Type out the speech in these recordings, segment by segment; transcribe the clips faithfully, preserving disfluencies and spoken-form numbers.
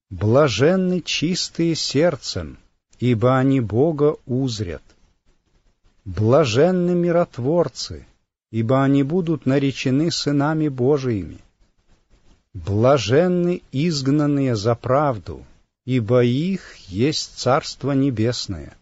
Блаженны чистые сердцем, ибо они Бога узрят. Блаженны миротворцы, ибо они будут наречены сынами Божиими. Блаженны изгнанные за правду, ибо их есть Царство Небесное.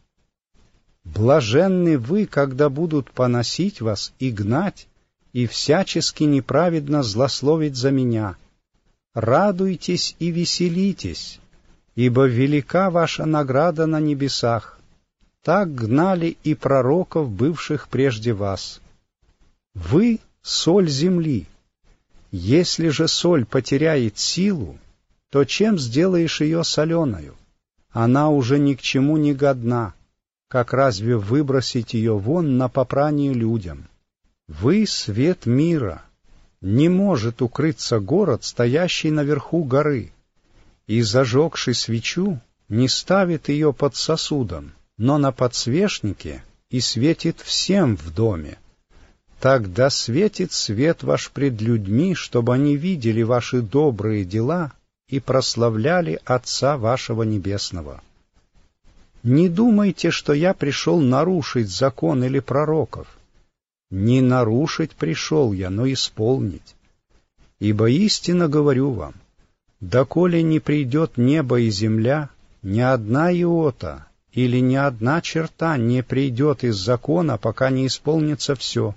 Блаженны вы, когда будут поносить вас и гнать, и всячески неправедно злословить за меня. Радуйтесь и веселитесь, ибо велика ваша награда на небесах. Так гнали и пророков, бывших прежде вас. Вы — соль земли. Если же соль потеряет силу, то чем сделаешь ее соленою? Она уже ни к чему не годна, как разве выбросить ее вон на попрание людям? Вы — свет мира. Не может укрыться город, стоящий наверху горы, и, зажегший свечу, не ставит ее под сосудом, но на подсвечнике, и светит всем в доме. Тогда светит свет ваш пред людьми, чтобы они видели ваши добрые дела и прославляли Отца вашего Небесного. Не думайте, что я пришел нарушить закон или пророков. Не нарушить пришел я, но исполнить. Ибо истинно говорю вам, доколе не придет небо и земля, ни одна иота или ни одна черта не придет из закона, пока не исполнится все.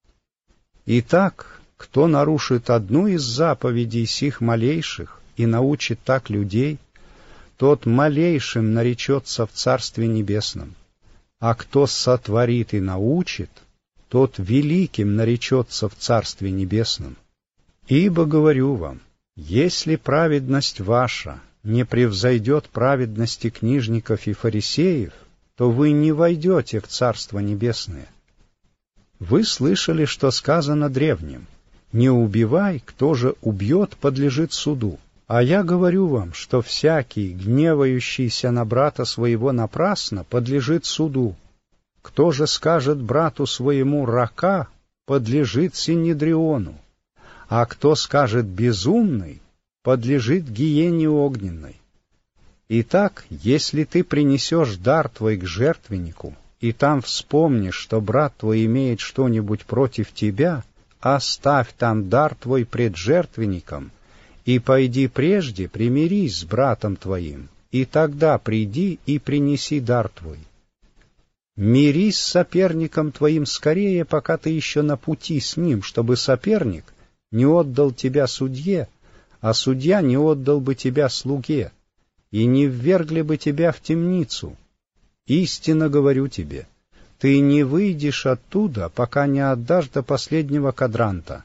Итак, кто нарушит одну из заповедей сих малейших и научит так людей, тот малейшим наречется в Царстве Небесном, а кто сотворит и научит, тот великим наречется в Царстве Небесном. Ибо говорю вам, если праведность ваша не превзойдет праведности книжников и фарисеев, то вы не войдете в Царство Небесное. Вы слышали, что сказано древним: «Не убивай, кто же убьет, подлежит суду». А я говорю вам, что всякий, гневающийся на брата своего напрасно, подлежит суду. Кто же скажет брату своему «рака», подлежит синедриону, а кто скажет «безумный», подлежит гиене огненной. Итак, если ты принесешь дар твой к жертвеннику, и там вспомнишь, что брат твой имеет что-нибудь против тебя, оставь там дар твой пред жертвенником, и пойди прежде примирись с братом твоим, и тогда приди и принеси дар твой. Мирись с соперником твоим скорее, пока ты еще на пути с ним, чтобы соперник не отдал тебя судье, а судья не отдал бы тебя слуге, и не ввергли бы тебя в темницу. Истинно говорю тебе, ты не выйдешь оттуда, пока не отдашь до последнего кадранта.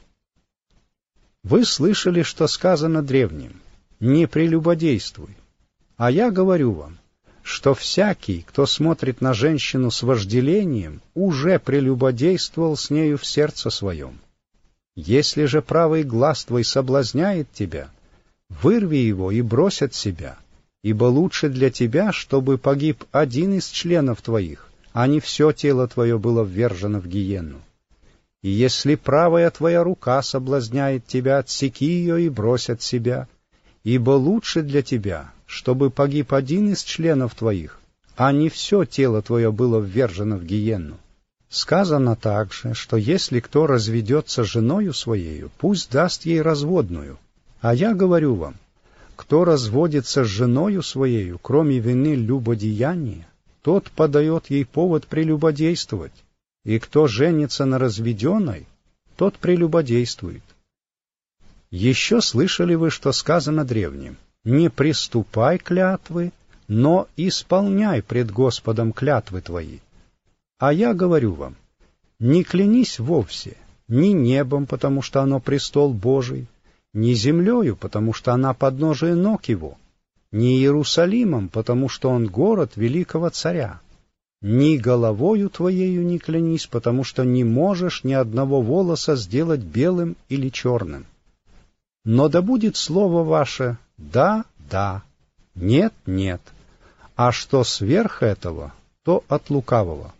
Вы слышали, что сказано древним: «Не прелюбодействуй». А я говорю вам, что всякий, кто смотрит на женщину с вожделением, уже прелюбодействовал с нею в сердце своем. Если же правый глаз твой соблазняет тебя, вырви его и брось от себя, ибо лучше для тебя, чтобы погиб один из членов твоих, а не все тело твое было ввержено в гиенну. И если правая твоя рука соблазняет тебя, отсеки ее и брось от себя, ибо лучше для тебя, чтобы погиб один из членов твоих, а не все тело твое было ввержено в гиенну. Сказано также, что если кто разведется с женою своею, пусть даст ей разводную. А я говорю вам, кто разводится с женою своею, кроме вины любодеяния, тот подает ей повод прелюбодействовать, и кто женится на разведенной, тот прелюбодействует. Еще слышали вы, что сказано древним: «Не приступай клятвы, но исполняй пред Господом клятвы твои». А я говорю вам, не клянись вовсе, ни небом, потому что оно престол Божий, ни землею, потому что она подножие ног его, ни Иерусалимом, потому что он город великого царя, ни головою твоею не клянись, потому что не можешь ни одного волоса сделать белым или черным. Но да будет слово ваше «да, да», «нет, нет», а что сверх этого, то от лукавого.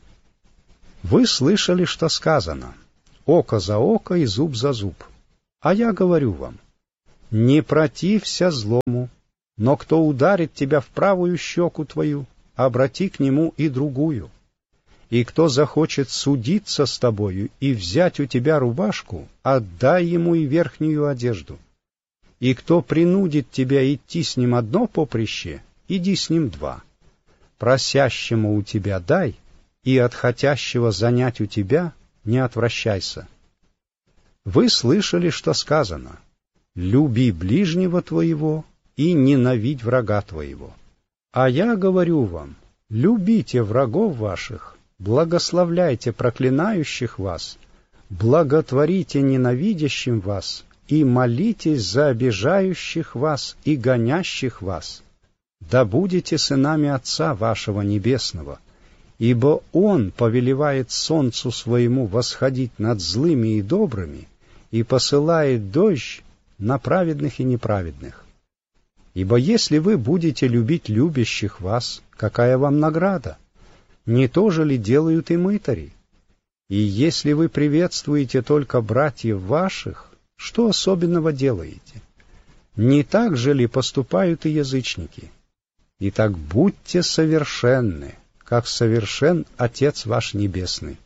Вы слышали, что сказано: «Око за око и зуб за зуб». А я говорю вам, не протився злому, Но кто ударит тебя в правую щеку твою, обрати к нему и другую. И кто захочет судиться с тобою и взять у тебя рубашку, отдай ему и верхнюю одежду. И кто принудит тебя идти с ним одно поприще, иди с ним два. Просящему у тебя дай, и от хотящего занять у тебя не отвращайся. Вы слышали, что сказано: люби ближнего твоего и ненавидь врага твоего. А я говорю вам, любите врагов ваших, благословляйте проклинающих вас, благотворите ненавидящим вас, и молитесь за обижающих вас и гонящих вас. Да будете сынами Отца вашего Небесного, ибо Он повелевает солнцу своему восходить над злыми и добрыми и посылает дождь на праведных и неправедных. Ибо если вы будете любить любящих вас, какая вам награда? Не то же ли делают и мытари? И если вы приветствуете только братьев ваших, что особенного делаете? Не так же ли поступают и язычники? Итак, будьте совершенны, как совершен Отец ваш Небесный.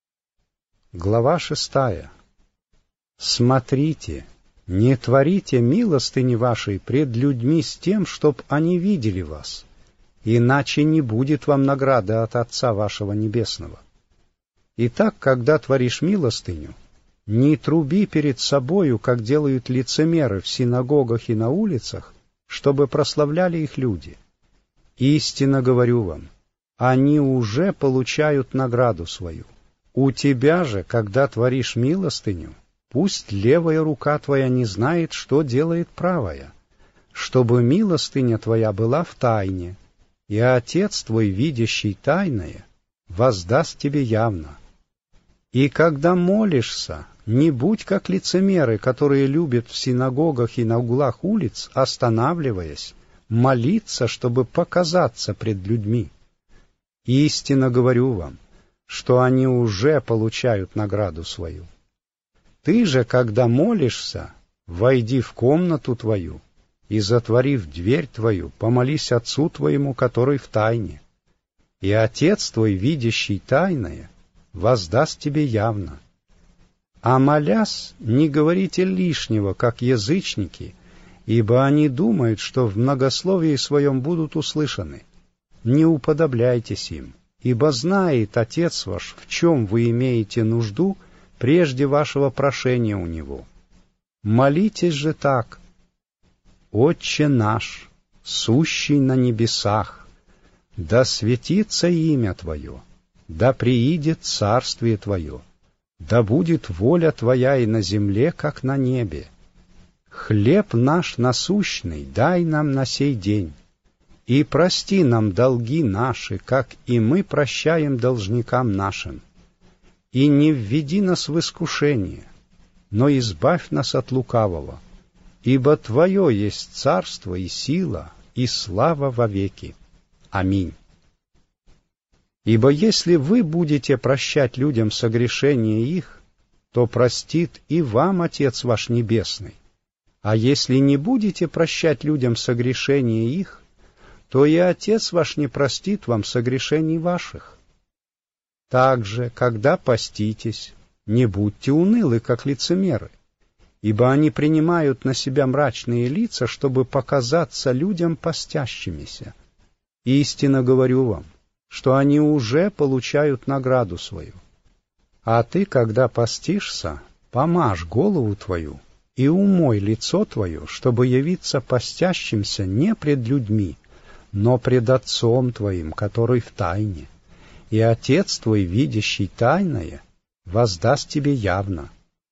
Глава шестая. Смотрите, не творите милостыни вашей пред людьми с тем, чтоб они видели вас, иначе не будет вам награды от Отца вашего Небесного. Итак, когда творишь милостыню, не труби перед собою, как делают лицемеры в синагогах и на улицах, чтобы прославляли их люди. Истинно говорю вам, они уже получают награду свою. У тебя же, когда творишь милостыню, пусть левая рука твоя не знает, что делает правая, чтобы милостыня твоя была в тайне, и Отец твой, видящий тайное, воздаст тебе явно. И когда молишься, не будь как лицемеры, которые любят в синагогах и на углах улиц, останавливаясь, молиться, чтобы показаться пред людьми. Истинно говорю вам, что они уже получают награду свою. Ты же, когда молишься, войди в комнату твою и, затворив дверь твою, помолись Отцу твоему, который в тайне. И Отец твой, видящий тайное, воздаст тебе явно. А молясь, не говорите лишнего, как язычники, ибо они думают, что в многословии своем будут услышаны. Не уподобляйтесь им, ибо знает Отец ваш, в чем вы имеете нужду, прежде вашего прошения у Него. Молитесь же так: Отче наш, сущий на небесах, да светится имя Твое, да приидет царствие Твое, да будет воля Твоя и на земле, как на небе. Хлеб наш насущный дай нам на сей день, и прости нам долги наши, как и мы прощаем должникам нашим. И не введи нас в искушение, но избавь нас от лукавого, ибо Твое есть царство и сила, и слава вовеки. Аминь. Ибо если вы будете прощать людям согрешения их, то простит и вам Отец ваш Небесный. А если не будете прощать людям согрешения их, то и Отец ваш не простит вам согрешений ваших. Также, когда поститесь, не будьте унылы, как лицемеры, ибо они принимают на себя мрачные лица, чтобы показаться людям постящимися. Истинно говорю вам, что они уже получают награду свою. А ты, когда постишься, помажь голову твою и умой лицо твое, чтобы явиться постящимся не пред людьми, но пред Отцом твоим, который в тайне. И Отец твой, видящий тайное, воздаст тебе явно.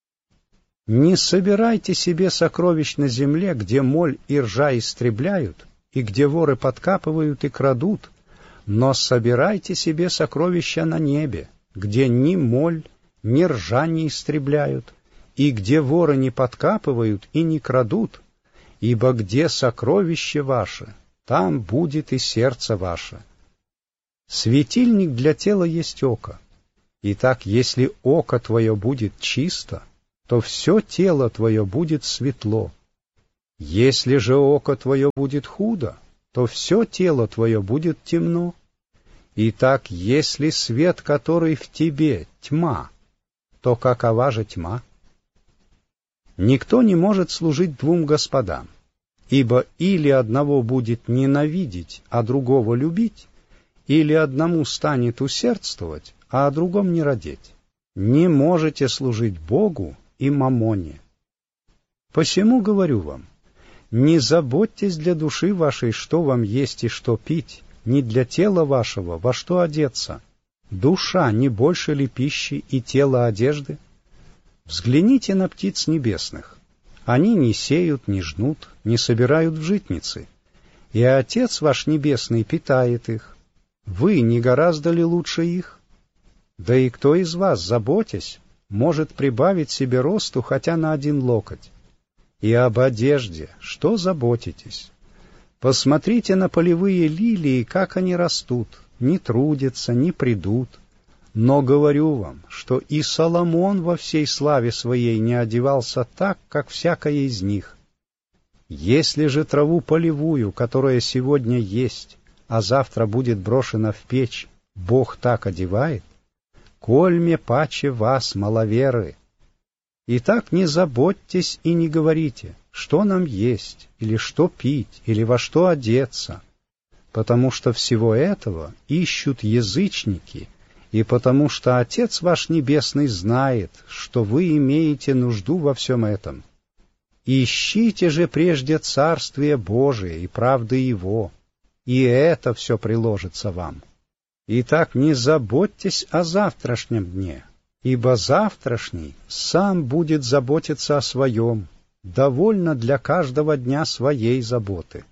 Не собирайте себе сокровищ на земле, где моль и ржа истребляют, и где воры подкапывают и крадут, но собирайте себе сокровища на небе, где ни моль, ни ржа не истребляют, и где воры не подкапывают и не крадут, ибо где сокровище ваше, там будет и сердце ваше. Светильник для тела есть око. Итак, если око твое будет чисто, то все тело твое будет светло. Если же око твое будет худо, то все тело твое будет темно. Итак, если свет, который в тебе, тьма, то какова же тьма? Никто не может служить двум господам, ибо или одного будет ненавидеть, а другого любить, или одному станет усердствовать, а о другом не радеть. Не можете служить Богу и мамоне. Посему говорю вам, не заботьтесь для души вашей, что вам есть и что пить, не для тела вашего, во что одеться. Душа не больше ли пищи и тело одежды? Взгляните на птиц небесных. Они не сеют, не жнут, не собирают в житницы, и Отец ваш Небесный питает их. Вы не гораздо ли лучше их? Да и кто из вас, заботясь, может прибавить себе росту хотя на один локоть? И об одежде что заботитесь? Посмотрите на полевые лилии, как они растут, не трудятся, не придут. Но говорю вам, что и Соломон во всей славе своей не одевался так, как всякая из них. Если же траву полевую, которая сегодня есть, а завтра будет брошена в печь, Бог так одевает, кольме паче вас, маловеры. Итак, не заботьтесь и не говорите, что нам есть, или что пить, или во что одеться, потому что всего этого ищут язычники, и потому что Отец ваш Небесный знает, что вы имеете нужду во всем этом. Ищите же прежде Царствие Божие и правды Его, и это все приложится вам. Итак, не заботьтесь о завтрашнем дне, ибо завтрашний сам будет заботиться о своем, довольно для каждого дня своей заботы.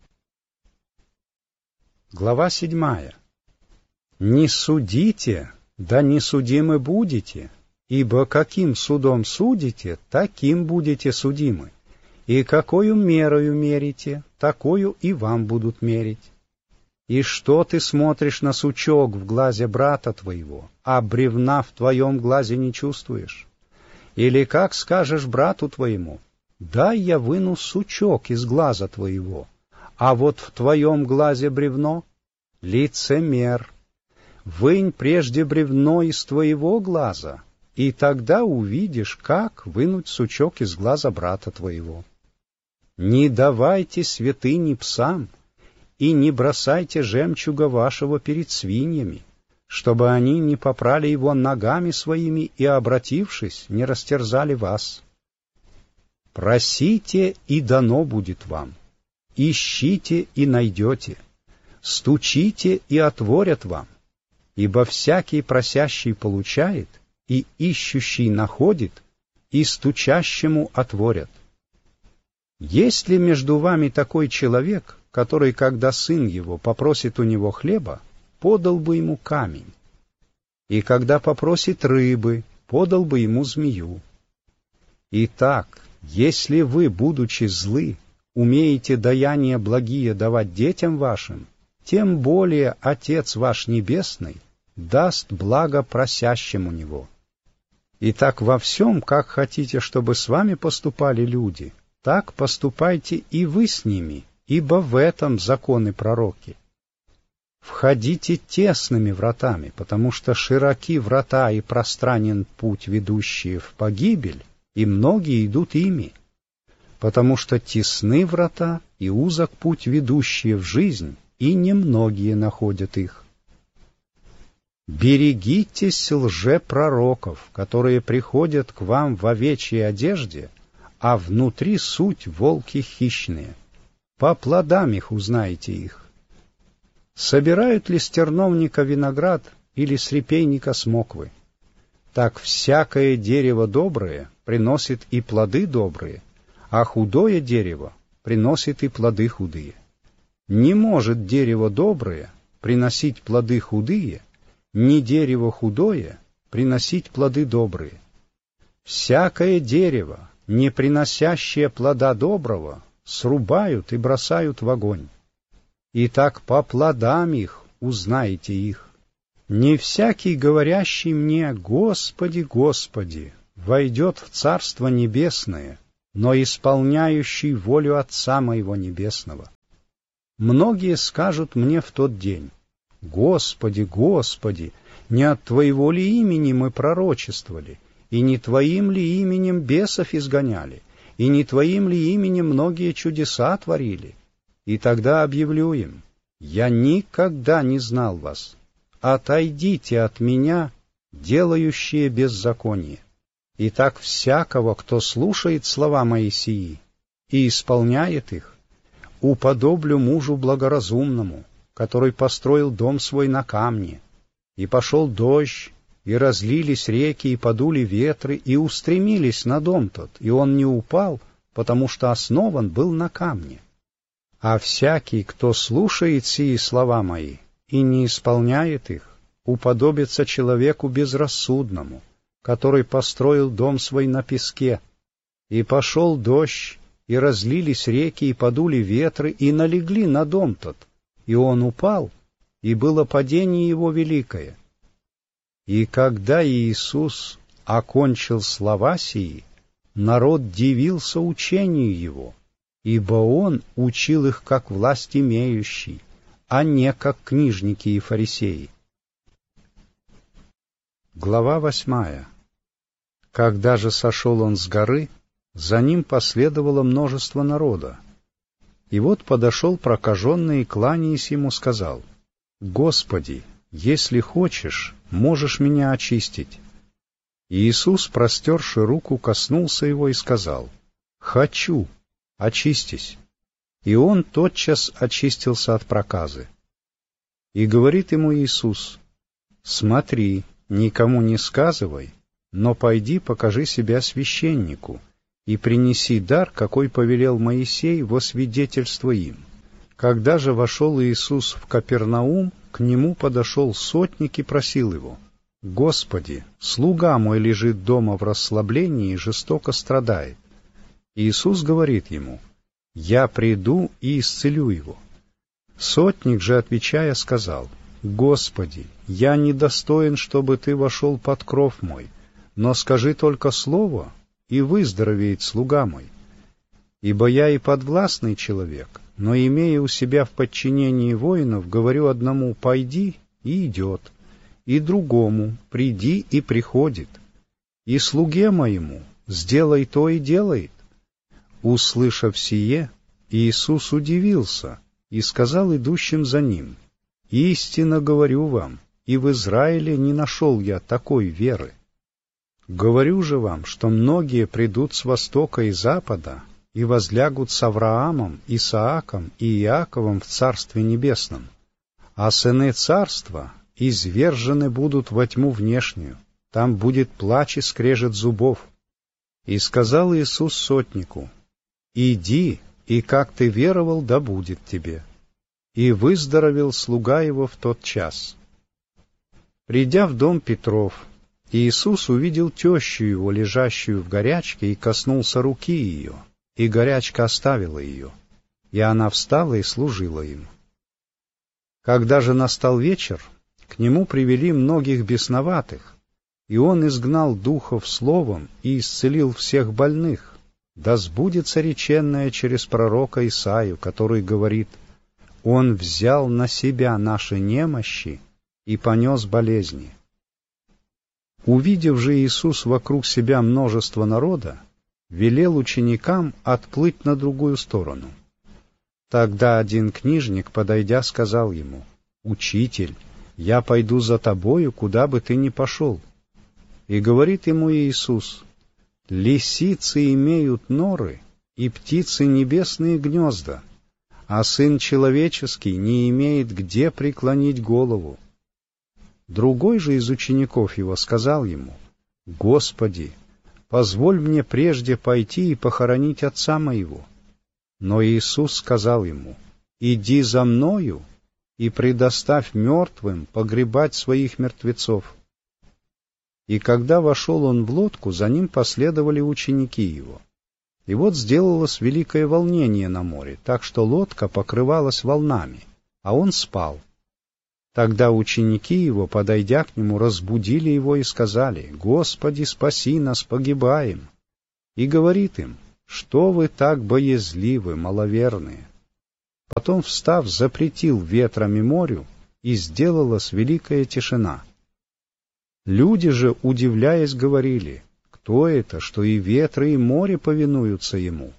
Глава седьмая. Не судите, да не судимы будете, ибо каким судом судите, таким будете судимы, и какою мерою мерите, такою и вам будут мерить. И что ты смотришь на сучок в глазе брата твоего, а бревна в твоем глазе не чувствуешь? Или как скажешь брату твоему: дай я выну сучок из глаза твоего, а вот в твоем глазе бревно? Лицемер! Вынь прежде бревно из твоего глаза, и тогда увидишь, как вынуть сучок из глаза брата твоего. Не давайте святыни псам, и не бросайте жемчуга вашего перед свиньями, чтобы они не попрали его ногами своими и, обратившись, не растерзали вас. Просите, и дано будет вам, ищите, и найдете, стучите, и отворят вам, ибо всякий просящий получает, и ищущий находит, и стучащему отворят. Есть ли между вами такой человек, который, когда сын его попросит у него хлеба, подал бы ему камень, и когда попросит рыбы, подал бы ему змею? Итак, если вы, будучи злы, умеете даяния благие давать детям вашим, тем более Отец ваш Небесный даст благо просящим у Него. Итак, во всем, как хотите, чтобы с вами поступали люди, так поступайте и вы с ними, ибо в этом законы пророки. Входите тесными вратами, потому что широки врата и пространен путь, ведущие в погибель, и многие идут ими, потому что тесны врата и узок путь, ведущие в жизнь, и немногие находят их. Берегитесь лжепророков, которые приходят к вам в овечьей одежде, а внутри суть волки хищные. По плодам их узнаете их. Собирают ли с терновника виноград или с репейника смоквы? Так всякое дерево доброе приносит и плоды добрые, а худое дерево приносит и плоды худые. Не может дерево доброе приносить плоды худые, ни дерево худое приносить плоды добрые. Всякое дерево, не приносящее плода доброго, срубают и бросают в огонь. Итак, по плодам их узнаете их. Не всякий, говорящий мне: Господи, Господи, войдет в Царство Небесное, но исполняющий волю Отца моего Небесного. Многие скажут мне в тот день: Господи, Господи, не от Твоего ли имени мы пророчествовали, и не Твоим ли именем бесов изгоняли, и не Твоим ли именем многие чудеса творили? И тогда объявлю им: я никогда не знал вас. Отойдите от меня, делающие беззаконие. Итак, всякого, кто слушает слова мои сии и исполняет их, уподоблю мужу благоразумному, который построил дом свой на камне, и пошел дождь, и разлились реки, и подули ветры, и устремились на дом тот, и он не упал, потому что основан был на камне. А всякий, кто слушает сии слова мои и не исполняет их, уподобится человеку безрассудному, который построил дом свой на песке. И пошел дождь, и разлились реки, и подули ветры, и налегли на дом тот, и он упал, и было падение его великое. И когда Иисус окончил слова сии, народ дивился учению его, ибо он учил их как власть имеющий, а не как книжники и фарисеи. Глава восьмая. Когда же сошел он с горы, за ним последовало множество народа. И вот подошел прокаженный и, кланяясь ему, сказал: «Господи, если хочешь, можешь меня очистить». И Иисус, простерши руку, коснулся его и сказал: «Хочу, очистись». И он тотчас очистился от проказы. И говорит ему Иисус: «Смотри, никому не сказывай, но пойди покажи себя священнику и принеси дар, какой повелел Моисей, во свидетельство им». Когда же вошел Иисус в Капернаум, к нему подошел сотник и просил его: «Господи, слуга мой лежит дома в расслаблении и жестоко страдает». Иисус говорит ему: «Я приду и исцелю его». Сотник же, отвечая, сказал: «Господи, я недостоин, чтобы ты вошел под кров мой, но скажи только слово, и выздоровеет слуга мой. Ибо я и подвластный человек, но, имея у себя в подчинении воинов, говорю одному: пойди, и идет, и другому: приди, и приходит, и слуге моему: сделай то, и делает». Услышав сие, Иисус удивился и сказал идущим за ним: «Истинно говорю вам, и в Израиле не нашел я такой веры. Говорю же вам, что многие придут с востока и запада и возлягут с Авраамом, Исааком и Иаковом в Царстве Небесном, а сыны Царства извержены будут во тьму внешнюю, там будет плач и скрежет зубов». И сказал Иисус сотнику: «Иди, и как ты веровал, да будет тебе». И выздоровел слуга его в тот час. Придя в дом Петров, Иисус увидел тещу его, лежащую в горячке, и коснулся руки ее, и горячка оставила ее, и она встала и служила им. Когда же настал вечер, к нему привели многих бесноватых, и он изгнал духов словом и исцелил всех больных. Да сбудется реченное через пророка Исаию, который говорит: «Он взял на себя наши немощи и понес болезни». Увидев же Иисус вокруг себя множество народа, велел ученикам отплыть на другую сторону. Тогда один книжник, подойдя, сказал ему: «Учитель, я пойду за тобою, куда бы ты ни пошел». И говорит ему Иисус: «Лисицы имеют норы, и птицы небесные гнезда, а Сын Человеческий не имеет где преклонить голову». Другой же из учеников его сказал ему: «Господи, позволь мне прежде пойти и похоронить отца моего». Но Иисус сказал ему: «Иди за мною и предоставь мертвым погребать своих мертвецов». И когда вошел он в лодку, за ним последовали ученики его. И вот сделалось великое волнение на море, так что лодка покрывалась волнами, а он спал. Тогда ученики его, подойдя к нему, разбудили его и сказали: «Господи, спаси нас, погибаем!» И говорит им: что вы так боязливы, маловерные? Потом, встав, запретил ветрам и морю, и сделалась великая тишина. Люди же, удивляясь, говорили: кто это, что и ветры, и море повинуются ему?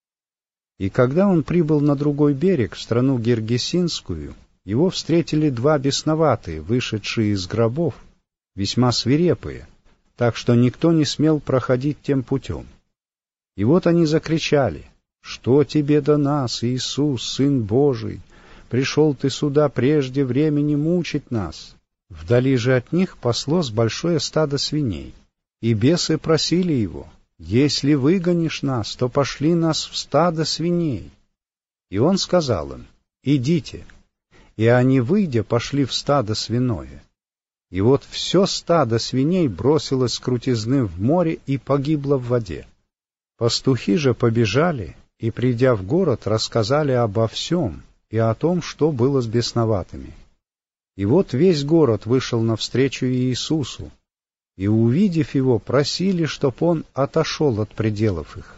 И когда он прибыл на другой берег, в страну Гергесинскую, его встретили два бесноватые, вышедшие из гробов, весьма свирепые, так что никто не смел проходить тем путем. И вот они закричали: «Что тебе до нас, Иисус, Сын Божий? Пришел ты сюда прежде времени мучить нас». Вдали же от них паслось большое стадо свиней, и бесы просили его: «Если выгонишь нас, то пошли нас в стадо свиней». И он сказал им: «Идите». И они, выйдя, пошли в стадо свиное. И вот все стадо свиней бросилось с крутизны в море и погибло в воде. Пастухи же побежали и, придя в город, рассказали обо всем и о том, что было с бесноватыми. И вот весь город вышел навстречу Иисусу, и, увидев его, просили, чтоб он отошел от пределов их.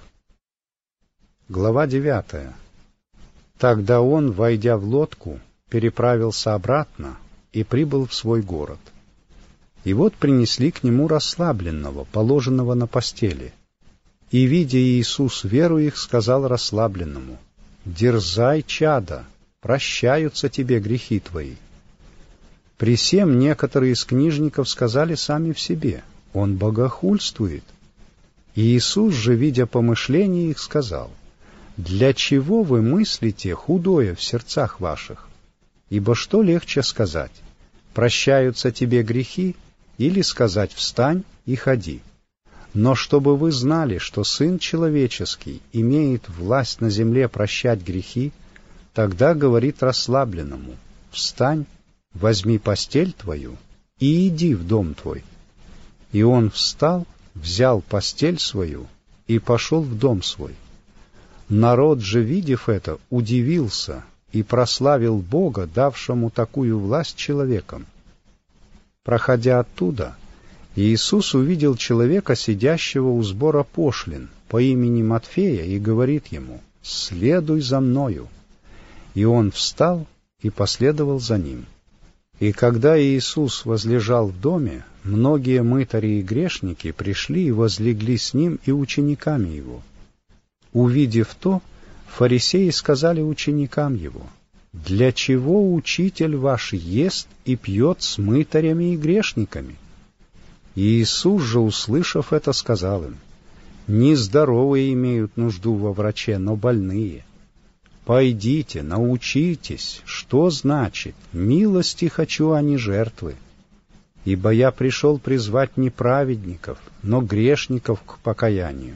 Глава девятая. Тогда он, войдя в лодку, переправился обратно и прибыл в свой город. И вот принесли к нему расслабленного, положенного на постели. И, видя Иисус веру их, сказал расслабленному: «Дерзай, чадо, прощаются тебе грехи твои». При сем некоторые из книжников сказали сами в себе: «Он богохульствует». И Иисус же, видя помышления их, сказал: «Для чего вы мыслите худое в сердцах ваших? Ибо что легче сказать: прощаются тебе грехи, или сказать: встань и ходи? Но чтобы вы знали, что Сын Человеческий имеет власть на земле прощать грехи, тогда говорит расслабленному: встань, возьми постель твою и иди в дом твой». И он встал, взял постель свою и пошел в дом свой. Народ же, видев это, удивился и прославил Бога, давшему такую власть человекам. Проходя оттуда, Иисус увидел человека, сидящего у сбора пошлин, по имени Матфея, и говорит ему: «Следуй за мною». И он встал и последовал за ним. И когда Иисус возлежал в доме, многие мытари и грешники пришли и возлегли с ним и учениками его. Увидев то, фарисеи сказали ученикам его: «Для чего учитель ваш ест и пьет с мытарями и грешниками?» И Иисус же, услышав это, сказал им: «Не здоровые имеют нужду во враче, но больные. Пойдите, научитесь, что значит: милости хочу, а не жертвы. Ибо я пришел призвать не праведников, но грешников к покаянию».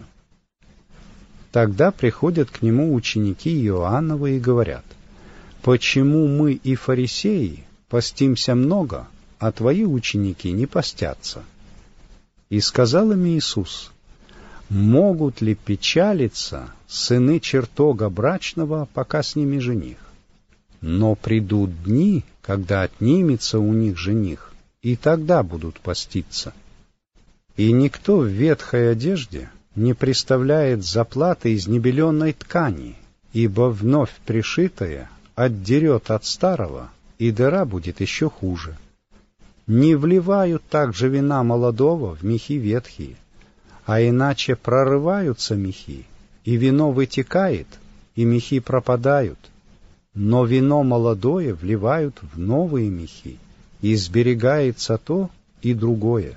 Тогда приходят к нему ученики Иоанновы и говорят: «Почему мы и фарисеи постимся много, а твои ученики не постятся?» И сказал им Иисус: «Могут ли печалиться сыны чертога брачного, пока с ними жених? Но придут дни, когда отнимется у них жених, и тогда будут поститься. И никто в ветхой одежде не приставляет заплаты из небеленной ткани, ибо вновь пришитая отдерет от старого, и дыра будет еще хуже. Не вливают также вина молодого в мехи ветхие, а иначе прорываются мехи, и вино вытекает, и мехи пропадают. Но вино молодое вливают в новые мехи, и сберегается то и другое».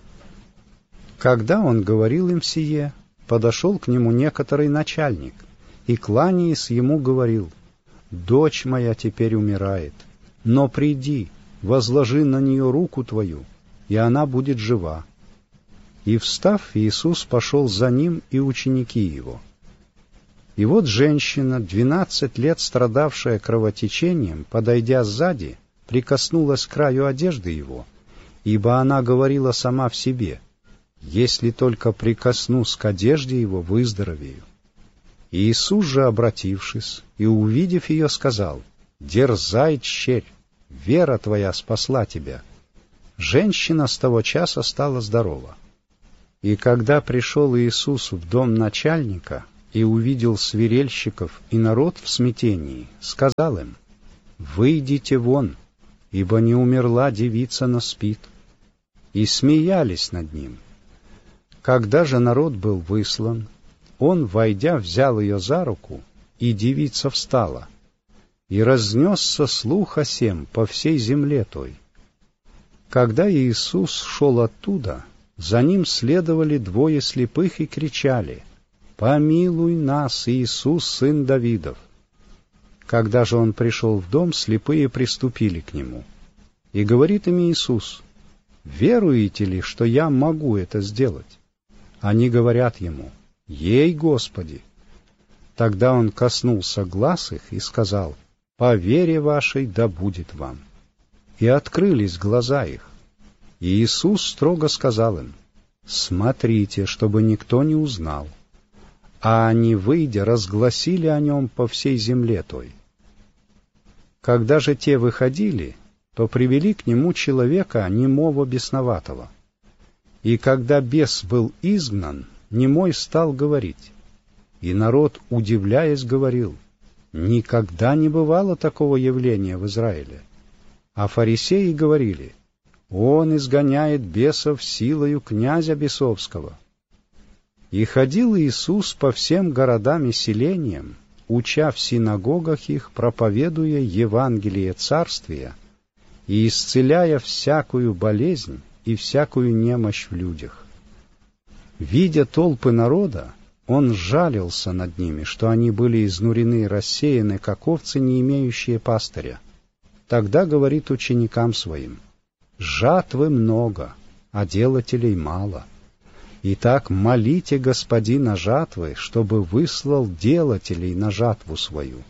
Когда он говорил им сие, подошел к нему некоторый начальник, и, кланяясь ему, говорил: «Дочь моя теперь умирает, но приди, возложи на нее руку твою, и она будет жива». И, встав, Иисус пошел за ним и ученики его. И вот женщина, двенадцать лет страдавшая кровотечением, подойдя сзади, прикоснулась к краю одежды его, ибо она говорила сама в себе: «Если только прикоснусь к одежде его, выздоровею». И Иисус же, обратившись и увидев ее, сказал: «Дерзай, тщерь, вера твоя спасла тебя». Женщина с того часа стала здорова. И когда пришел Иисус в дом начальника, и увидел свирельщиков и народ в смятении, сказал им: «Выйдите вон, ибо не умерла девица, но спит». И смеялись над ним. Когда же народ был выслан, он, войдя, взял ее за руку, и девица встала. И разнесся слух о сем по всей земле той. Когда Иисус шел оттуда, за ним следовали двое слепых и кричали: «Помилуй нас, Иисус, сын Давидов!» Когда же он пришел в дом, слепые приступили к нему. И говорит им Иисус: «Веруете ли, что я могу это сделать?» Они говорят ему: «Ей, Господи!» Тогда он коснулся глаз их и сказал: «По вере вашей да будет вам». И открылись глаза их. И Иисус строго сказал им: «Смотрите, чтобы никто не узнал». А они, выйдя, разгласили о нем по всей земле той. Когда же те выходили, то привели к нему человека немого бесноватого. И когда бес был изгнан, немой стал говорить. И народ, удивляясь, говорил: «Никогда не бывало такого явления в Израиле». А фарисеи говорили: «Он изгоняет бесов силою князя бесовского». И ходил Иисус по всем городам и селениям, уча в синагогах их, проповедуя Евангелие Царствия и исцеляя всякую болезнь и всякую немощь в людях. Видя толпы народа, он жалился над ними, что они были изнурены и рассеяны, как овцы, не имеющие пастыря. Тогда говорит ученикам своим: «Жатвы много, а делателей мало. Итак, молите Господина жатвы, чтобы выслал делателей на жатву свою».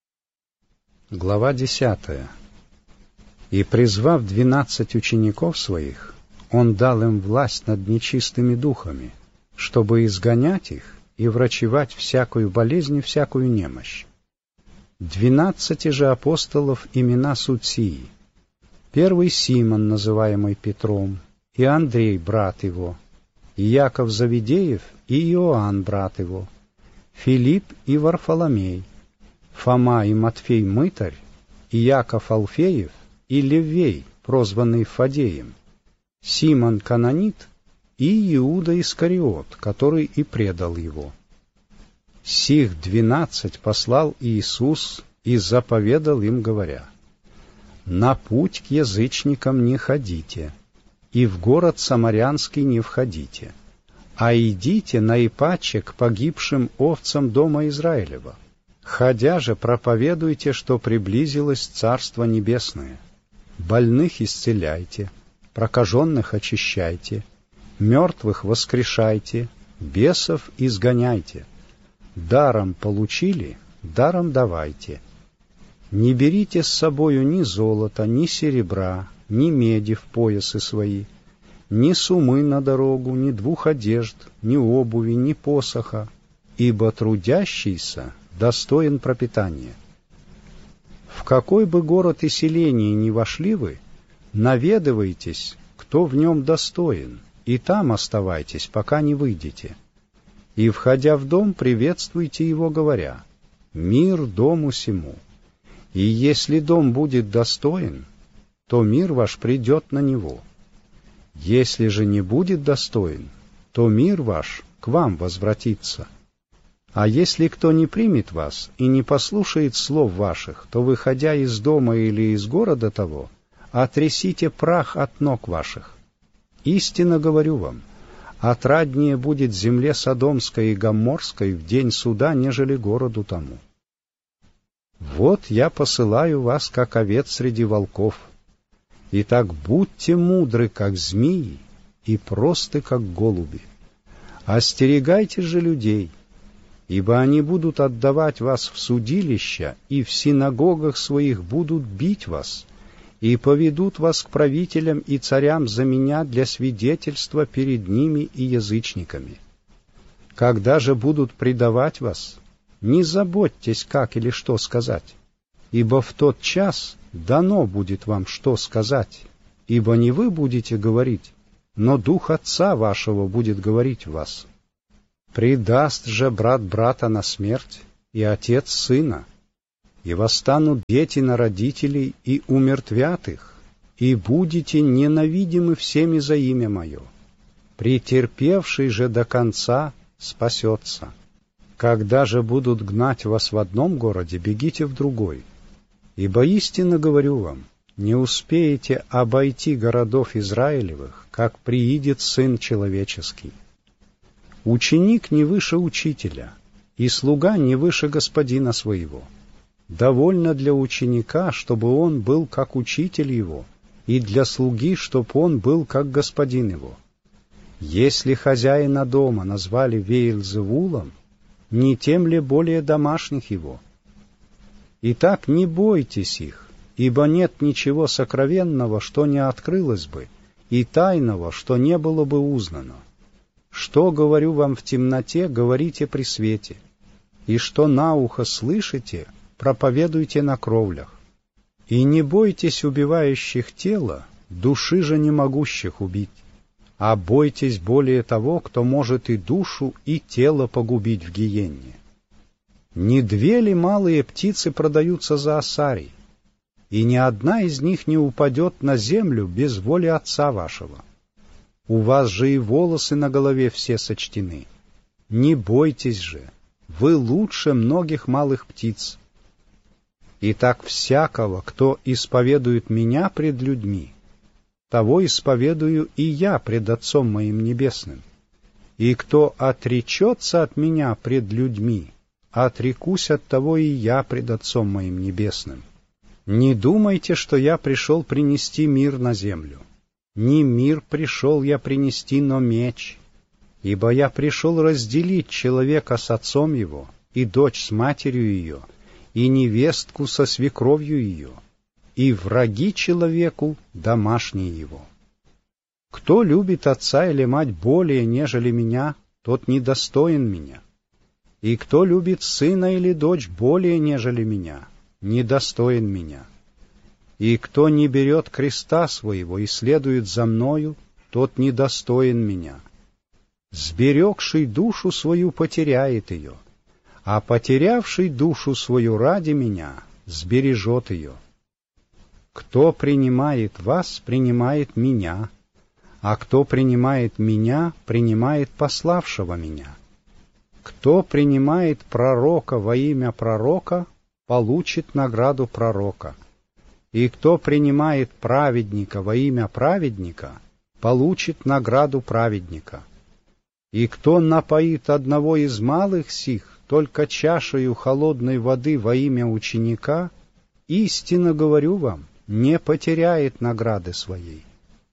Глава десятая. И, призвав двенадцать учеников своих, он дал им власть над нечистыми духами, чтобы изгонять их и врачевать всякую болезнь и всякую немощь. Двенадцати же апостолов имена суть сии: первый Симон, называемый Петром, и Андрей, брат его, и Яков Завидеев, и Иоанн, брат его, Филипп и Варфоломей, Фома и Матфей мытарь, и Яков Алфеев, и Левей, прозванный Фадеем, Симон Кананит и Иуда Искариот, который и предал его. Сих двенадцать послал Иисус и заповедал им, говоря: «На путь к язычникам не ходите, и в город Самарянский не входите, а идите наипаче к погибшим овцам дома Израилева. Ходя же, проповедуйте, что приблизилось Царство Небесное. Больных исцеляйте, прокаженных очищайте, мертвых воскрешайте, бесов изгоняйте. Даром получили, даром давайте. Не берите с собою ни золота, ни серебра, ни меди в поясы свои, ни сумы на дорогу, ни двух одежд, ни обуви, ни посоха, ибо трудящийся достоин пропитания. В какой бы город и селение ни вошли вы, наведывайтесь, кто в нем достоин, и там оставайтесь, пока не выйдете. И, входя в дом, приветствуйте его, говоря: «Мир дому сему». И если дом будет достоин, то мир ваш придет на него. Если же не будет достоин, то мир ваш к вам возвратится. А если кто не примет вас и не послушает слов ваших, то, выходя из дома или из города того, отрясите прах от ног ваших. Истинно говорю вам, отраднее будет земле Содомской и Гоморской в день суда, нежели городу тому. Вот я посылаю вас, как овец среди волков. Итак, будьте мудры, как змеи, и просты, как голуби. Остерегайтесь же людей, ибо они будут отдавать вас в судилища, и в синагогах своих будут бить вас, и поведут вас к правителям и царям за меня для свидетельства перед ними и язычниками. Когда же будут предавать вас, не заботьтесь, как или что сказать, ибо в тот час дано будет вам что сказать, ибо не вы будете говорить, но Дух Отца вашего будет говорить в вас. Предаст же брат брата на смерть, и отец сына, и восстанут дети на родителей, и умертвят их, и будете ненавидимы всеми за имя мое. Претерпевший же до конца спасется. Когда же будут гнать вас в одном городе, бегите в другой. Ибо истинно говорю вам, не успеете обойти городов Израилевых, как приидет Сын Человеческий. Ученик не выше учителя, и слуга не выше господина своего. Довольно для ученика, чтобы он был как учитель его, и для слуги, чтобы он был как господин его. Если хозяина дома назвали Веельзевулом, не тем ли более домашних его? Итак, не бойтесь их, ибо нет ничего сокровенного, что не открылось бы, и тайного, что не было бы узнано. Что говорю вам в темноте, говорите при свете, и что на ухо слышите, проповедуйте на кровлях. И не бойтесь убивающих тело, души же не могущих убить, а бойтесь более того, кто может и душу, и тело погубить в гиенне. Не две ли малые птицы продаются за осарий, и ни одна из них не упадет на землю без воли Отца вашего? У вас же и волосы на голове все сочтены. Не бойтесь же, вы лучше многих малых птиц. Итак, всякого, кто исповедует Меня пред людьми, того исповедую и Я пред Отцом Моим Небесным. И кто отречется от Меня пред людьми, отрекусь от того и Я пред Отцом Моим Небесным. Не думайте, что Я пришел принести мир на землю. Не мир пришел я принести, но меч, ибо я пришел разделить человека с отцом его, и дочь с матерью ее, и невестку со свекровью ее, и враги человеку домашние его. Кто любит отца или мать более, нежели меня, тот недостоин меня. И кто любит сына или дочь более, нежели меня, недостоин меня. И кто не берет креста своего и следует за мною, тот недостоин меня. Сберегший душу свою потеряет ее, а потерявший душу свою ради меня сбережет ее. Кто принимает вас, принимает меня, а кто принимает меня, принимает пославшего меня. Кто принимает пророка во имя пророка, получит награду пророка. И кто принимает праведника во имя праведника, получит награду праведника. И кто напоит одного из малых сих только чашею холодной воды во имя ученика, истинно говорю вам, не потеряет награды своей.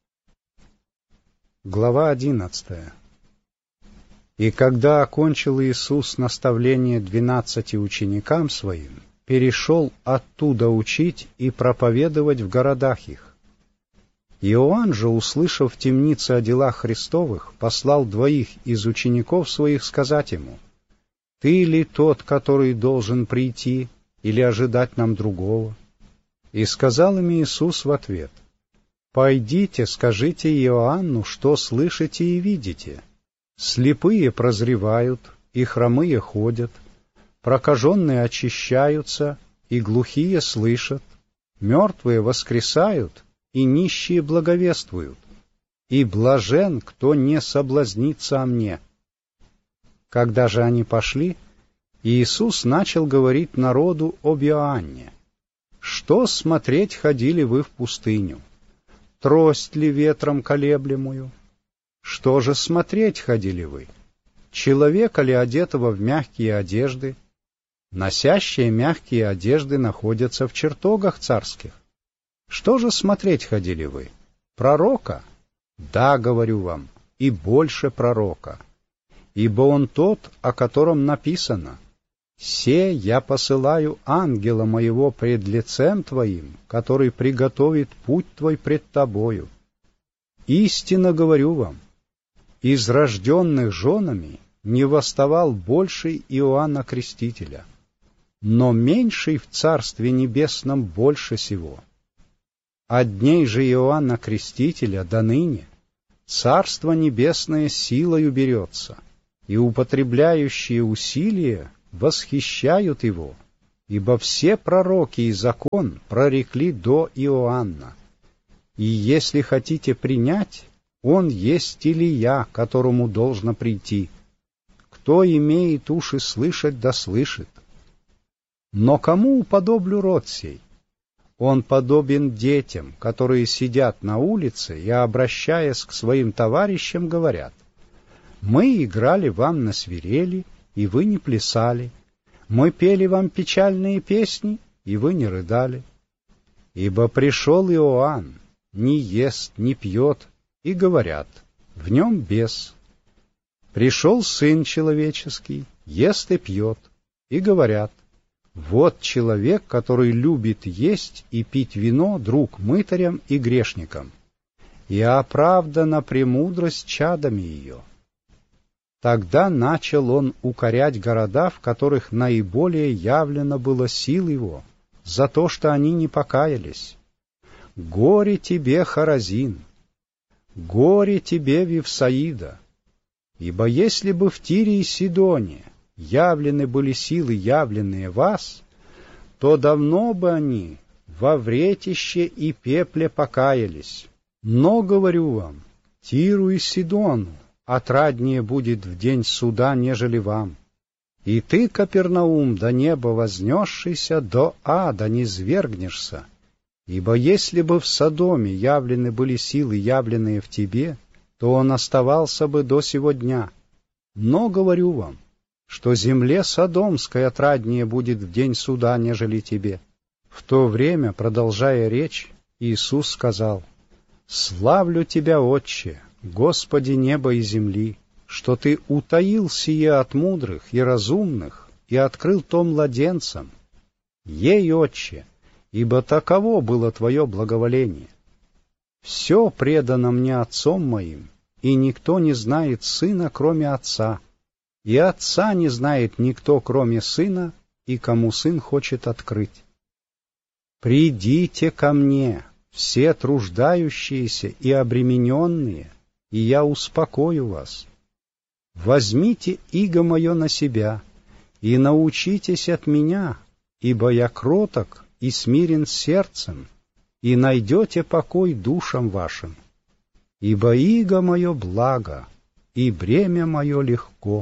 Глава одиннадцатая. И когда окончил Иисус наставление двенадцати ученикам своим, перешел оттуда учить и проповедовать в городах их. Иоанн же, услышав в темнице о делах Христовых, послал двоих из учеников своих сказать ему: «Ты ли тот, который должен прийти, или ожидать нам другого?» И сказал им Иисус в ответ: «Пойдите, скажите Иоанну, что слышите и видите. Слепые прозревают, и хромые ходят, прокаженные очищаются, и глухие слышат, мертвые воскресают, и нищие благовествуют, и блажен, кто не соблазнится о мне». Когда же они пошли, Иисус начал говорить народу об Иоанне. «Что смотреть ходили вы в пустыню? Трость ли ветром колеблемую? Что же смотреть ходили вы? Человека ли, одетого в мягкие одежды? Носящие мягкие одежды находятся в чертогах царских. Что же смотреть ходили вы? Пророка? Да, говорю вам, и больше пророка. Ибо он тот, о котором написано: «Се я посылаю ангела моего пред лицем твоим, который приготовит путь твой пред тобою». Истинно говорю вам, из рожденных женами не восставал больший Иоанна Крестителя, но меньший в Царстве Небесном больше сего. От дней же Иоанна Крестителя до ныне Царство Небесное силою берется, и употребляющие усилия восхищают его, ибо все пророки и закон прорекли до Иоанна. И если хотите принять, он есть Илия, которому должно прийти. Кто имеет уши слышать, да слышит. Но кому уподоблю род сей? Он подобен детям, которые сидят на улице и, обращаясь к своим товарищам, говорят: «Мы играли вам на свирели, и вы не плясали. Мы пели вам печальные песни, и вы не рыдали. Ибо пришел Иоанн, не ест, не пьет, и говорят: в нем бес. Пришел Сын Человеческий, ест и пьет, и говорят: вот человек, который любит есть и пить вино, друг мытарям и грешникам, и оправдана премудрость чадами ее». Тогда начал он укорять города, в которых наиболее явлено было сил его, за то, что они не покаялись. «Горе тебе, Хоразин! Горе тебе, Вифсаида! Ибо если бы в Тире и Сидоне явлены были силы, явленные вас, то давно бы они во вретище и пепле покаялись. Но, говорю вам, Тиру и Сидону отраднее будет в день суда, нежели вам. И ты, Капернаум, до неба вознесшийся, до ада не свергнешься. Ибо если бы в Содоме явлены были силы, явленные в тебе, то он оставался бы до сего дня. Но, говорю вам, что земле Содомской отраднее будет в день суда, нежели тебе». В то время, продолжая речь, Иисус сказал: «Славлю тебя, Отче, Господи неба и земли, что ты утаил сие от мудрых и разумных и открыл то младенцам. Ей, Отче, ибо таково было твое благоволение. Все предано мне Отцом моим, и никто не знает Сына, кроме Отца, и Отца не знает никто, кроме Сына, и кому Сын хочет открыть. Придите ко мне, все труждающиеся и обремененные, и я успокою вас. Возьмите иго мое на себя, и научитесь от меня, ибо я кроток и смирен сердцем, и найдете покой душам вашим. Ибо иго мое благо, и бремя мое легко».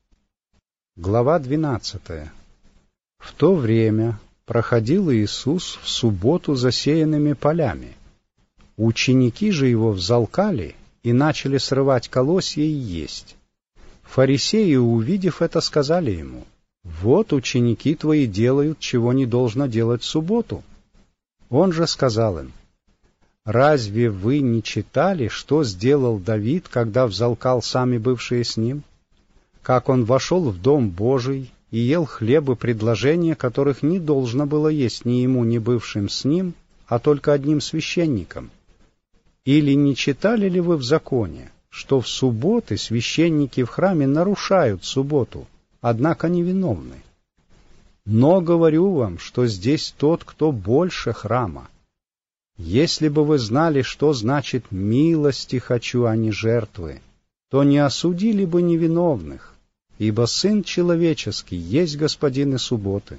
Глава двенадцатая. В то время проходил Иисус в субботу засеянными полями. Ученики же его взалкали и начали срывать колосья и есть. Фарисеи, увидев это, сказали ему: «Вот ученики твои делают, чего не должно делать в субботу». Он же сказал им: «Разве вы не читали, что сделал Давид, когда взалкал сами бывшие с ним? Как он вошел в дом Божий и ел хлебы предложения, которых не должно было есть ни ему, ни бывшим с ним, а только одним священникам? Или не читали ли вы в законе, что в субботы священники в храме нарушают субботу, однако невиновны? Но говорю вам, что здесь тот, кто больше храма. Если бы вы знали, что значит «милости хочу, а не жертвы», то не осудили бы невиновных, ибо Сын Человеческий есть Господин и субботы».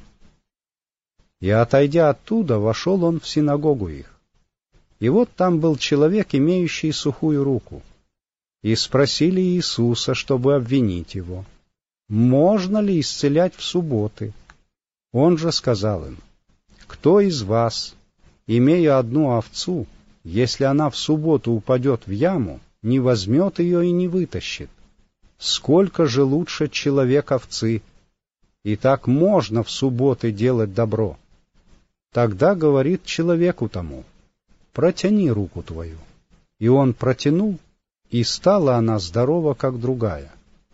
И, отойдя оттуда, вошел он в синагогу их. И вот там был человек, имеющий сухую руку. И спросили Иисуса, чтобы обвинить его: «Можно ли исцелять в субботы?» Он же сказал им: «Кто из вас, имея одну овцу, если она в субботу упадет в яму, не возьмет ее и не вытащит? Сколько же лучше человек овцы? И так можно в субботы делать добро». Тогда говорит человеку тому: «Протяни руку твою». И он протянул, и стала она здорова, как другая.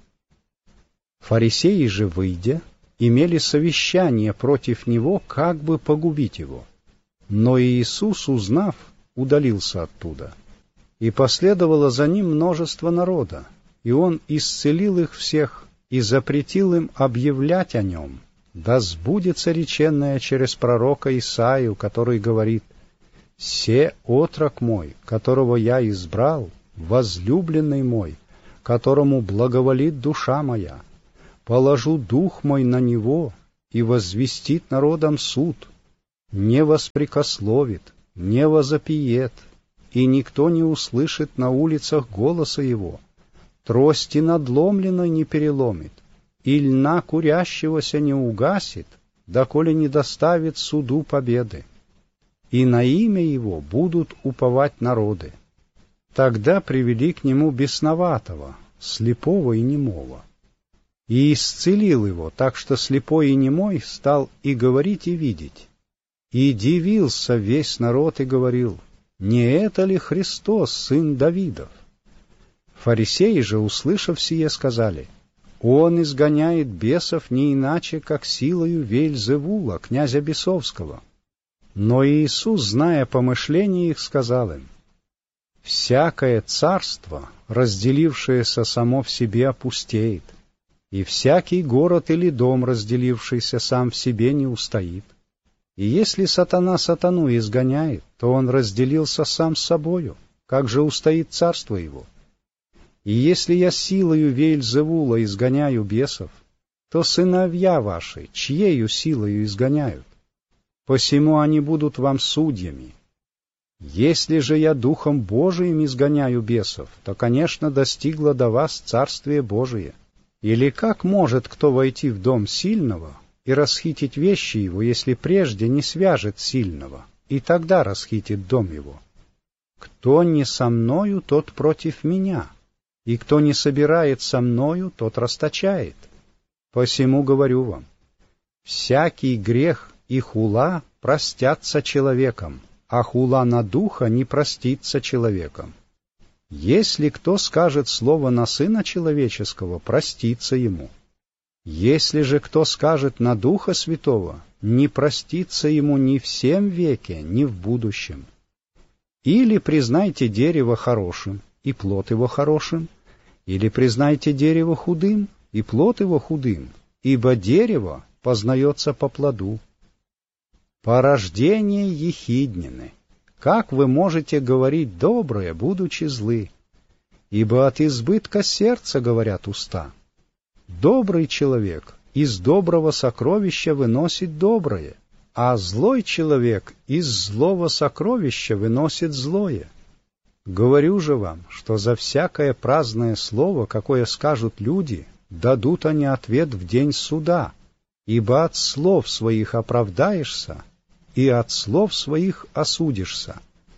Фарисеи же, выйдя, имели совещание против него, как бы погубить его. Но Иисус, узнав, удалился оттуда. И последовало за ним множество народа, и он исцелил их всех и запретил им объявлять о нем. Да сбудется реченное через пророка Исаию, который говорит: «Се отрок мой, которого я избрал, возлюбленный мой, которому благоволит душа моя. Положу дух мой на него, и возвестит народам суд. Не воспрекословит, не возопиет, и никто не услышит на улицах голоса его. Трости надломленной не переломит, и льна курящегося не угасит, доколе не доставит суду победы. И на имя его будут уповать народы. Тогда привели к нему бесноватого, слепого и немого, и исцелил его, так что слепой и немой стал и говорить, и видеть. И дивился весь народ и говорил: «Не это ли Христос, сын Давидов?» Фарисеи же, услышав сие, сказали: «Он изгоняет бесов не иначе, как силою Вельзевула, князя бесовского». Но Иисус, зная помышления их, сказал им: «Всякое царство, разделившееся само в себе, опустеет, и всякий город или дом, разделившийся сам в себе, не устоит. И если сатана сатану изгоняет, то он разделился сам с собою, как же устоит царство его? И если я силою Вельзевула изгоняю бесов, то сыновья ваши чьею силою изгоняют? Посему они будут вам судьями. Если же я Духом Божиим изгоняю бесов, то, конечно, достигло до вас Царствие Божие. Или как может кто войти в дом сильного и расхитить вещи его, если прежде не свяжет сильного, и тогда расхитит дом его? Кто не со мною, тот против меня, и кто не собирает со мною, тот расточает. Посему говорю вам, всякий грех и хула простятся человеком, а хула на духа не простится человеком. Если кто скажет слово на Сына Человеческого, простится ему. Если же кто скажет на Духа Святого, не простится ему ни в сем веке, ни в будущем. Или признайте дерево хорошим, и плод его хорошим, или признайте дерево худым, и плод его худым, ибо дерево познается по плоду. Порождение ехиднины. Как вы можете говорить доброе, будучи злы? Ибо от избытка сердца говорят уста. Добрый человек из доброго сокровища выносит доброе, а злой человек из злого сокровища выносит злое. Говорю же вам, что за всякое праздное слово, какое скажут люди, дадут они ответ в день суда, ибо от слов своих оправдаешься, и от слов своих осудишься.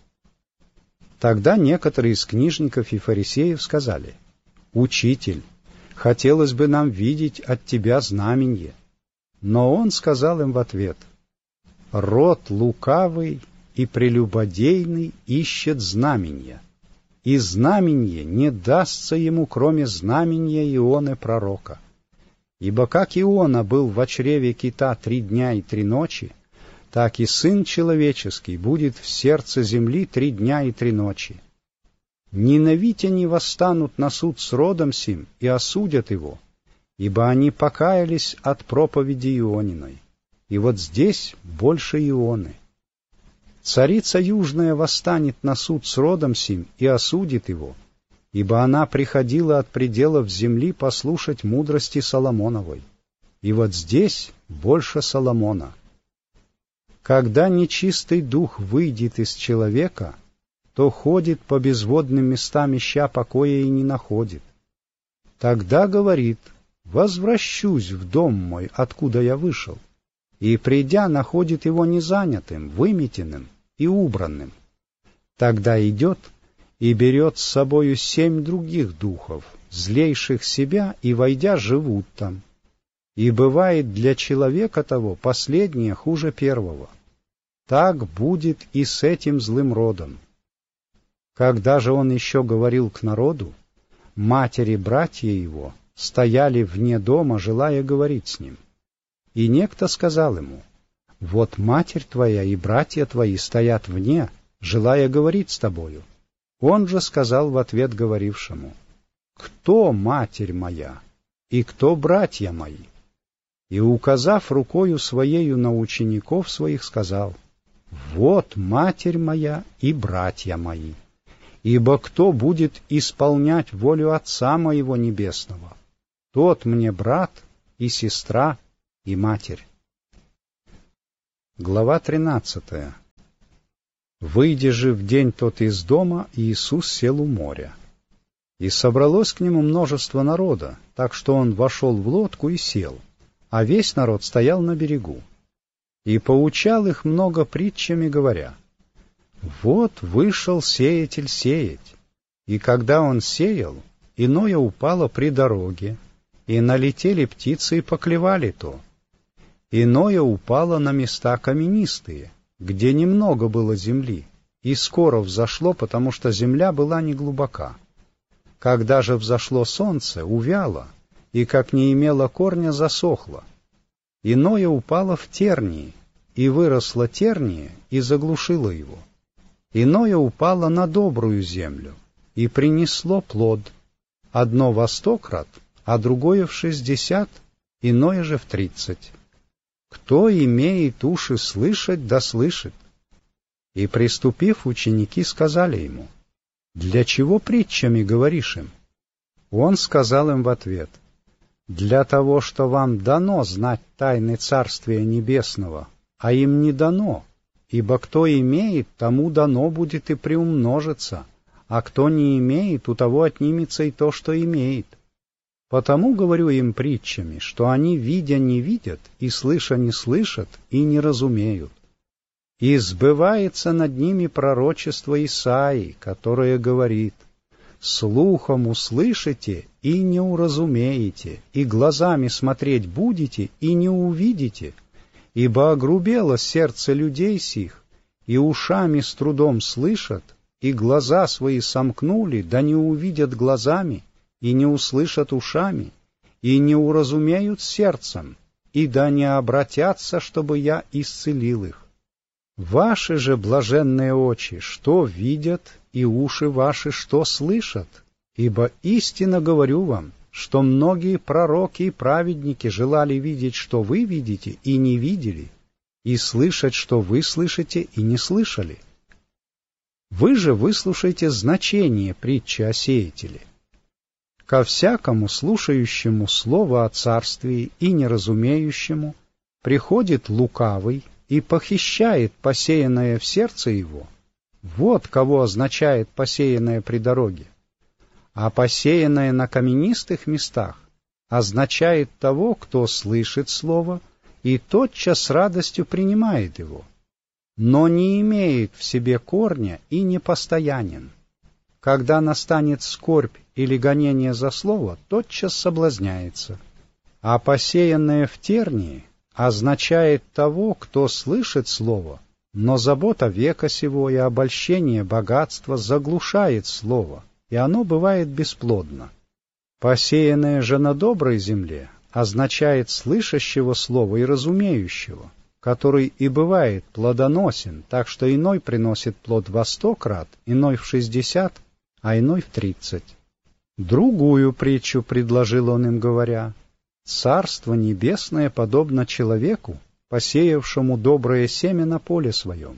Тогда некоторые из книжников и фарисеев сказали: «Учитель, хотелось бы нам видеть от тебя знаменье». Но он сказал им в ответ: «Род лукавый и прелюбодейный ищет знаменья, и знаменье не дастся ему, кроме знамения Ионы пророка. Ибо как Иона был в чреве кита три дня и три ночи, так и Сын Человеческий будет в сердце земли три дня и три ночи. Ниновитяне восстанут на суд с родом сим и осудят его, ибо они покаялись от проповеди Иониной. И вот здесь больше Ионы. Царица Южная восстанет на суд с родом сим и осудит его, ибо она приходила от пределов земли послушать мудрости Соломоновой. И вот здесь больше Соломона. Когда нечистый дух выйдет из человека, то ходит по безводным местам, ища покоя, и не находит. Тогда говорит: «Возвращусь в дом мой, откуда я вышел», и, придя, находит его незанятым, выметенным и убранным. Тогда идет и берет с собою семь других духов, злейших себя, и, войдя, живут там. И бывает для человека того последнее хуже первого. Так будет и с этим злым родом». Когда же он еще говорил к народу, матери братья его стояли вне дома, желая говорить с ним. И некто сказал ему: «Вот матерь твоя и братья твои стоят вне, желая говорить с тобою». Он же сказал в ответ говорившему: «Кто матерь моя и кто братья мои?» И, указав рукою своею на учеников своих, сказал: «Вот матерь моя и братья мои. Ибо кто будет исполнять волю Отца моего Небесного, тот мне брат и сестра и матерь». Глава тринадцатая. «Выйдя же в день тот из дома, Иисус сел у моря. И собралось к нему множество народа, так что он вошел в лодку и сел, а весь народ стоял на берегу. И поучал их много притчами, говоря: вот вышел сеятель сеять, и когда он сеял, иное упало при дороге, и налетели птицы и поклевали то. Иное упало на места каменистые, где немного было земли, и скоро взошло, потому что земля была неглубока. Когда же взошло солнце, увяло, и, как не имело корня, засохло. Иное упало в тернии, и выросло терние, и заглушило его. Иное упало на добрую землю, и принесло плод, одно во сто крат, а другое в шестьдесят, иное же в тридцать. Кто имеет уши слышать, да слышит. И, приступив, ученики сказали ему: для чего притчами говоришь им? Он сказал им в ответ: для того, что вам дано знать тайны Царствия Небесного, а им не дано, ибо кто имеет, тому дано будет и приумножится, а кто не имеет, у того отнимется и то, что имеет. Потому говорю им притчами, что они, видя, не видят, и слыша, не слышат, и не разумеют. И сбывается над ними пророчество Исаии, которое говорит: слухом услышите и не уразумеете, и глазами смотреть будете и не увидите, ибо огрубело сердце людей сих, и ушами с трудом слышат, и глаза свои сомкнули, да не увидят глазами, и не услышат ушами, и не уразумеют сердцем, и да не обратятся, чтобы я исцелил их. Ваши же блаженные очи, что видят, и уши ваши, что слышат? Ибо истинно говорю вам, что многие пророки и праведники желали видеть, что вы видите, и не видели, и слышать, что вы слышите, и не слышали. Вы же выслушайте значение притчи о сеятеле. Ко всякому слушающему слово о царствии и неразумеющему приходит лукавый и похищает посеянное в сердце его. Вот кого означает посеянное при дороге. А посеянное на каменистых местах означает того, кто слышит слово и тотчас с радостью принимает его, но не имеет в себе корня и непостоянен. Когда настанет скорбь или гонение за слово, тотчас соблазняется. А посеянное в тернии означает того, кто слышит слово, но забота века сего и обольщение богатства заглушает слово, и оно бывает бесплодно. Посеянное же на доброй земле означает слышащего слова и разумеющего, который и бывает плодоносен, так что иной приносит плод во сто крат, иной в шестьдесят, а иной в тридцать. Другую притчу предложил он им, говоря: «Царство небесное подобно человеку, посеявшему доброе семя на поле своем.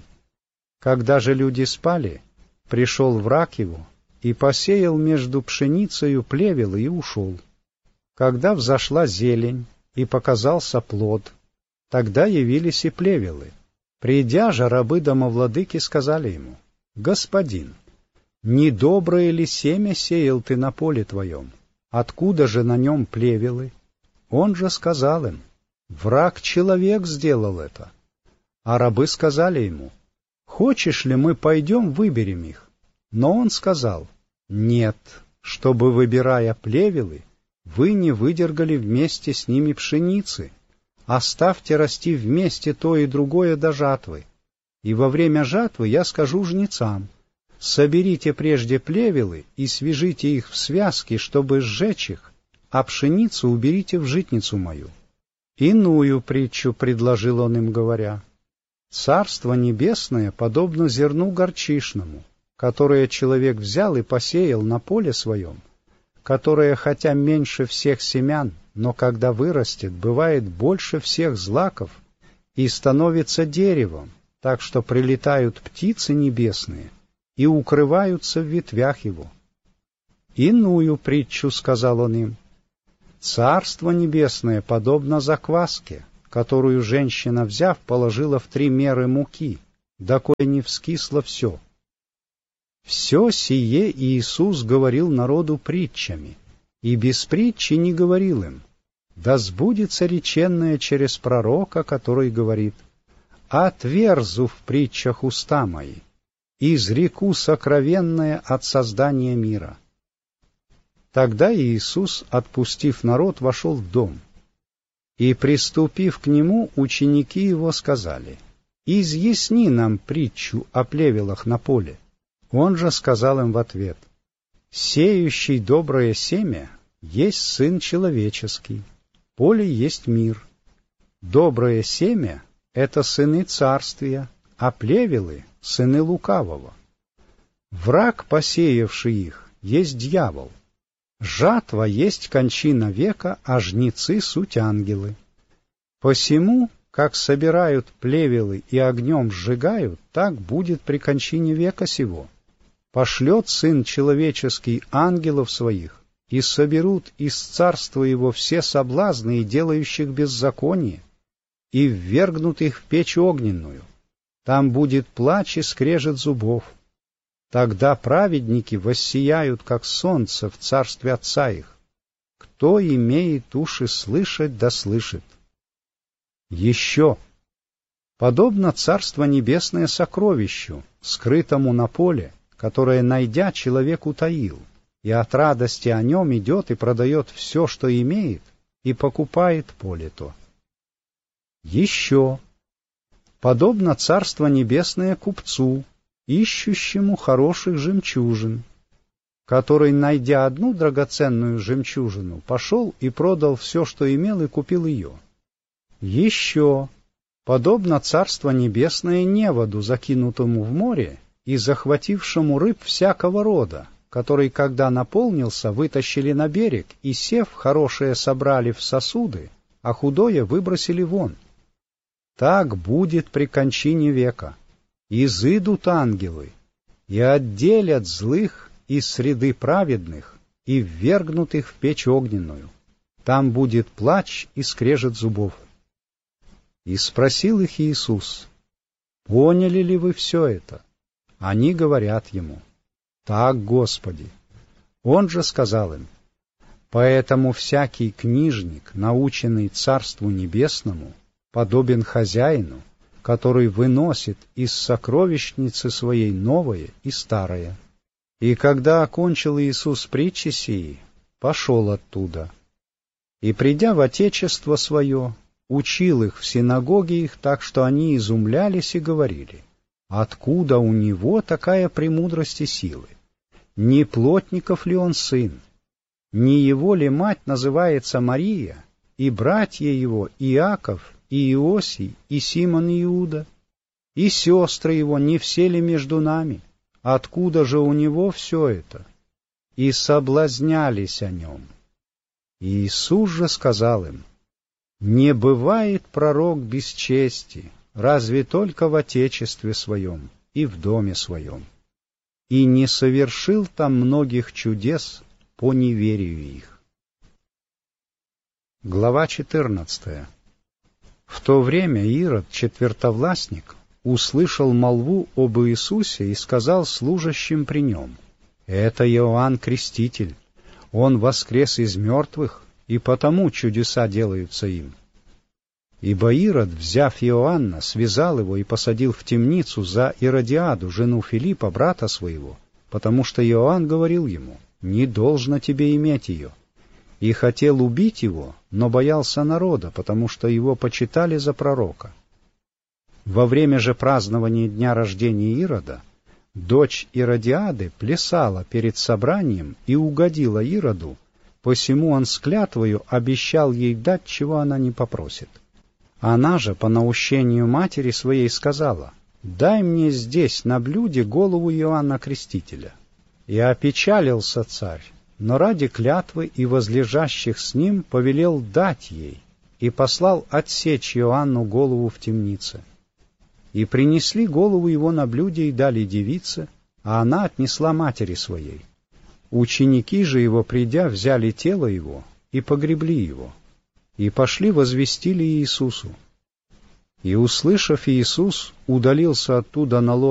Когда же люди спали, пришел враг его и посеял между пшеницею плевел и ушел. Когда взошла зелень и показался плод, тогда явились и плевелы. Придя же, рабы домовладыки сказали ему: Господин, недоброе ли семя сеял ты на поле твоем? Откуда же на нем плевелы? Он же сказал им: враг-человек сделал это. А рабы сказали ему: хочешь ли мы пойдем выберем их? Но он сказал: нет, чтобы, выбирая плевелы, вы не выдергали вместе с ними пшеницы. Оставьте расти вместе то и другое до жатвы. И во время жатвы я скажу жнецам: соберите прежде плевелы и свяжите их в связки, чтобы сжечь их, а пшеницу уберите в житницу мою. Иную притчу предложил он им, говоря: Царство небесное подобно зерну горчишному, которое человек взял и посеял на поле своем, которое, хотя меньше всех семян, но когда вырастет, бывает больше всех злаков и становится деревом, так что прилетают птицы небесные и укрываются в ветвях его. Иную притчу сказал он им: Царство Небесное подобно закваске, которую женщина, взяв, положила в три меры муки, доколе не вскисло все. Все сие Иисус говорил народу притчами, и без притчи не говорил им: да сбудется реченное через пророка, который говорит: «Отверзу в притчах уста мои, изреку сокровенное от создания мира». Тогда Иисус, отпустив народ, вошел в дом. И, приступив к нему, ученики его сказали: «Изъясни нам притчу о плевелах на поле». Он же сказал им в ответ: «Сеющий доброе семя есть Сын Человеческий, поле есть мир. Доброе семя — это сыны царствия, а плевелы — сыны лукавого. Враг, посеявший их, есть дьявол. Жатва есть кончина века, а жнецы — суть ангелы. Посему, как собирают плевелы и огнем сжигают, так будет при кончине века сего. Пошлет Сын Человеческий ангелов своих, и соберут из царства его все соблазны и делающих беззаконие, и ввергнут их в печь огненную. Там будет плач и скрежет зубов. Тогда праведники воссияют, как солнце, в царстве Отца их. Кто имеет уши слышать, да слышит. Еще. Подобно Царство Небесное сокровищу, скрытому на поле, которое, найдя, человек утаил, и от радости о нем идет и продает все, что имеет, и покупает поле то. Еще. Подобно Царство Небесное купцу, ищущему хороших жемчужин, который, найдя одну драгоценную жемчужину, пошел и продал все, что имел, и купил ее. Еще. Подобно Царство Небесное неводу, закинутому в море и захватившему рыб всякого рода, который, когда наполнился, вытащили на берег, и, сев, хорошее собрали в сосуды, а худое выбросили вон. Так будет при кончине века. Изыдут ангелы, и отделят злых из среды праведных, и ввергнут их в печь огненную. Там будет плач и скрежет зубов. И спросил их Иисус: «Поняли ли вы все это?» Они говорят ему: «Так, Господи». Он же сказал им: «Поэтому всякий книжник, наученный Царству Небесному, подобен хозяину, который выносит из сокровищницы своей новое и старое». И когда окончил Иисус притчи сии, пошел оттуда. И, придя в Отечество свое, учил их в синагоге их так, что они изумлялись и говорили: «Откуда у него такая премудрость и силы? Не плотников ли он сын? Не его ли мать называется Мария, и братья его Иаков, и Иосий, и Симон Иуда? И сестры его не все ли между нами? Откуда же у него все это?» И соблазнялись о нем. И Иисус же сказал им: «Не бывает пророк без чести, разве только в отечестве своем и в доме своем. И не совершил там многих чудес по неверию их». Глава четырнадцатая. В то время Ирод, четвертовластник, услышал молву об Иисусе и сказал служащим при нем: «Это Иоанн Креститель, он воскрес из мертвых, и потому чудеса делаются им». Ибо Ирод, взяв Иоанна, связал его и посадил в темницу за Иродиаду, жену Филиппа, брата своего, потому что Иоанн говорил ему: «Не должно тебе иметь ее». И хотел убить его, но боялся народа, потому что его почитали за пророка. Во время же празднования дня рождения Ирода дочь Иродиады плясала перед собранием и угодила Ироду, посему он с клятвою обещал ей дать, чего она не попросит. Она же, по наущению матери своей, сказала: «Дай мне здесь на блюде голову Иоанна Крестителя». И опечалился царь, но ради клятвы и возлежащих с ним повелел дать ей, и послал отсечь Иоанну голову в темнице. И принесли голову его на блюде и дали девице, а она отнесла матери своей. Ученики же его, придя, взяли тело его и погребли его, и пошли возвестили Иисусу. И, услышав, Иисус удалился оттуда на лодке